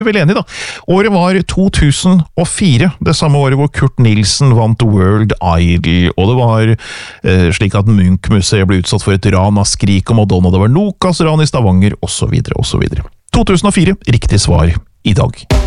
vel enig da. Året var 2004, det samme året hvor Kurt Nilsen vant World Idol, og det var slik at Munch-museet ble utsatt for et ran av Skrik og Madonna, det var Nokas ran i Stavanger, og så videre, og så videre. 2004, riktig svar i dag.